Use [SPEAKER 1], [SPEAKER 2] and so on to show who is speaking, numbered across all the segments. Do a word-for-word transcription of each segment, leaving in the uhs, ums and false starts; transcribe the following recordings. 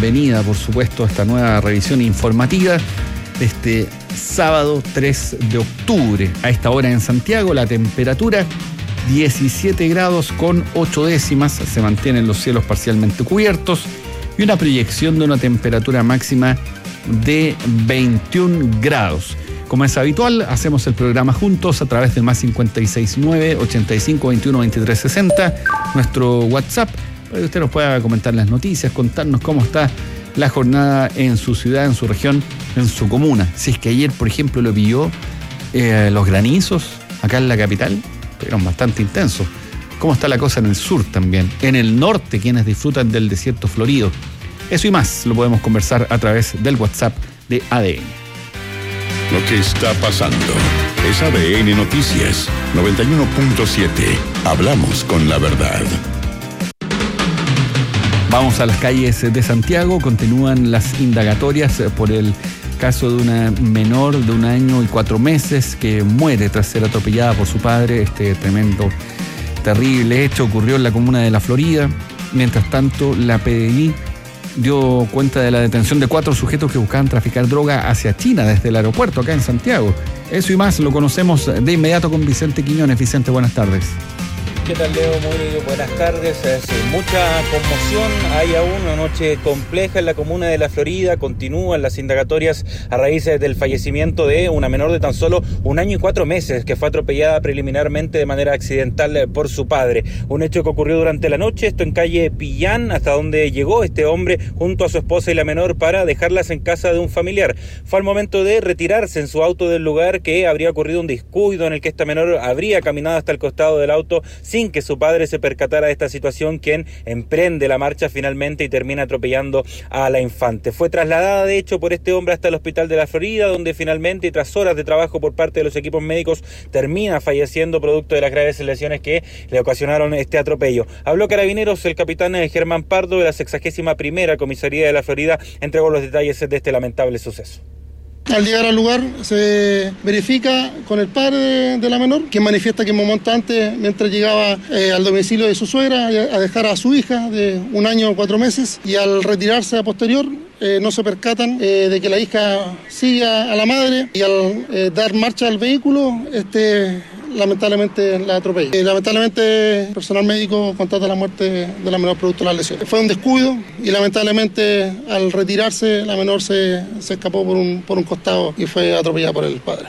[SPEAKER 1] bienvenida, por supuesto, a esta nueva revisión informativa de este sábado tres de octubre. A esta hora en Santiago, la temperatura diecisiete grados con ocho décimas, se mantienen los cielos parcialmente cubiertos y una proyección de una temperatura máxima de veintiún grados. Como es habitual, hacemos el programa juntos a través del más cincuenta y seis nueve, ochenta y cinco, veintiuno, veintitrés, sesenta, nuestro WhatsApp, para que usted nos pueda comentar las noticias, contarnos cómo está la jornada en su ciudad, en su región, en su comuna. Si es que ayer, por ejemplo, lo pilló eh, los granizos acá en la capital, fueron bastante intensos. ¿Cómo está la cosa en el sur también? En el norte, quienes disfrutan del desierto florido. Eso y más lo podemos conversar a través del WhatsApp de A D N.
[SPEAKER 2] Lo que está pasando es A D N Noticias noventa y uno punto siete. Hablamos con la verdad.
[SPEAKER 1] Vamos a las calles de Santiago. Continúan las indagatorias por el caso de una menor de un año y cuatro meses que muere tras ser atropellada por su padre. Este tremendo, terrible hecho ocurrió en la comuna de La Florida. Mientras tanto, la P D I dio cuenta de la detención de cuatro sujetos que buscaban traficar droga hacia China desde el aeropuerto acá en Santiago. Eso y más lo conocemos de inmediato con Vicente Quiñones. Vicente, buenas tardes.
[SPEAKER 3] ¿Qué tal, Leo? Muy buenas tardes. Sí, mucha conmoción. Hay aún una noche compleja en la comuna de La Florida. Continúan las indagatorias a raíz del fallecimiento de una menor de tan solo un año y cuatro meses que fue atropellada preliminarmente de manera accidental por su padre. Un hecho que ocurrió durante la noche, esto en calle Pillán, hasta donde llegó este hombre junto a su esposa y la menor para dejarlas en casa de un familiar. Fue al momento de retirarse en su auto del lugar que habría ocurrido un descuido en el que esta menor habría caminado hasta el costado del auto sin que su padre se percatara de esta situación, quien emprende la marcha finalmente y termina atropellando a la infante. Fue trasladada de hecho por este hombre hasta el hospital de La Florida, donde finalmente, tras horas de trabajo por parte de los equipos médicos, termina falleciendo producto de las graves lesiones que le ocasionaron este atropello. Habló Carabineros, el capitán Germán Pardo de la sexagésima primera Comisaría de La Florida entregó los detalles de este lamentable suceso.
[SPEAKER 4] Al llegar al lugar se verifica con el padre de, de la menor, quien manifiesta que un momento antes, mientras llegaba eh, al domicilio de su suegra a dejar a su hija de un año o cuatro meses, y al retirarse a posterior eh, no se percatan eh, de que la hija sigue a la madre, y al eh, dar marcha al vehículo, este lamentablemente la atropella. Eh, lamentablemente el personal médico constata la muerte de la menor producto de las lesiones. Fue un descuido y lamentablemente al retirarse la menor se, se escapó por un, por un costado y fue atropellada por el padre.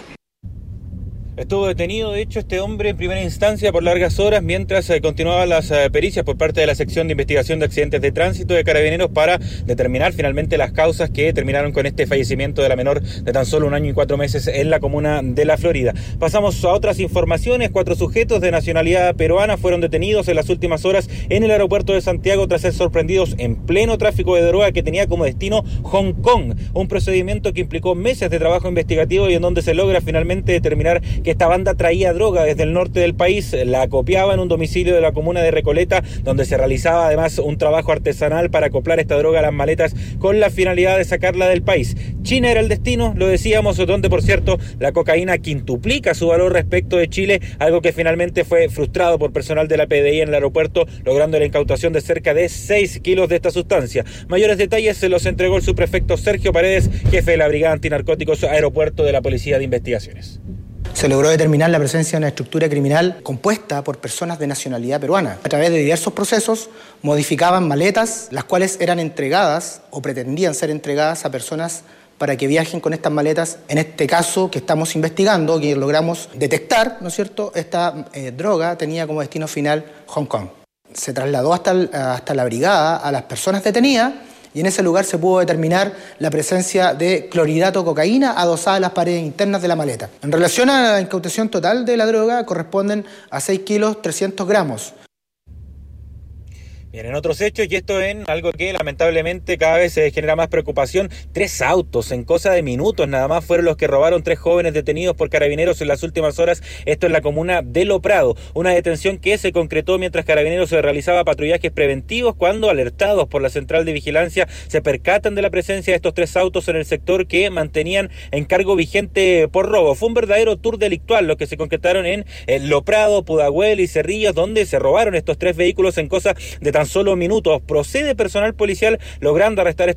[SPEAKER 3] Estuvo detenido, de hecho, este hombre en primera instancia por largas horas mientras eh, continuaban las eh, pericias por parte de la sección de investigación de accidentes de tránsito de Carabineros para determinar finalmente las causas que terminaron con este fallecimiento de la menor de tan solo un año y cuatro meses en la comuna de La Florida. Pasamos a otras informaciones. Cuatro sujetos de nacionalidad peruana fueron detenidos en las últimas horas en el aeropuerto de Santiago tras ser sorprendidos en pleno tráfico de droga que tenía como destino Hong Kong. Un procedimiento que implicó meses de trabajo investigativo y en donde se logra finalmente determinar que esta banda traía droga desde el norte del país, la acopiaba en un domicilio de la comuna de Recoleta, donde se realizaba además un trabajo artesanal para acoplar esta droga a las maletas con la finalidad de sacarla del país. China era el destino, lo decíamos, donde por cierto la cocaína quintuplica su valor respecto de Chile, algo que finalmente fue frustrado por personal de la P D I en el aeropuerto, logrando la incautación de cerca de seis kilos de esta sustancia. Mayores detalles se los entregó el subprefecto Sergio Paredes, jefe de la Brigada Antinarcóticos Aeropuerto de la Policía de Investigaciones.
[SPEAKER 5] Se logró determinar la presencia de una estructura criminal compuesta por personas de nacionalidad peruana. A través de diversos procesos modificaban maletas, las cuales eran entregadas o pretendían ser entregadas a personas para que viajen con estas maletas. En este caso que estamos investigando, que logramos detectar, ¿no es cierto?, esta eh, droga tenía como destino final Hong Kong. Se trasladó hasta, el, hasta la brigada a las personas detenidas, y en ese lugar se pudo determinar la presencia de clorhidrato de cocaína adosada a las paredes internas de la maleta. En relación a la incautación total de la droga, corresponden a seis kilos trescientos gramos.
[SPEAKER 3] Bien, en otros hechos, y esto en algo que lamentablemente cada vez se genera más preocupación, tres autos en cosa de minutos nada más fueron los que robaron tres jóvenes detenidos por Carabineros en las últimas horas, esto en la comuna de Lo Prado. Una detención que se concretó mientras Carabineros se realizaba patrullajes preventivos cuando, alertados por la central de vigilancia, se percatan de la presencia de estos tres autos en el sector que mantenían encargo vigente por robo. Fue un verdadero tour delictual lo que se concretaron en Lo Prado, Pudahuel y Cerrillos, donde se robaron estos tres vehículos en cosa de tan solo minutos. Procede personal policial logrando arrestar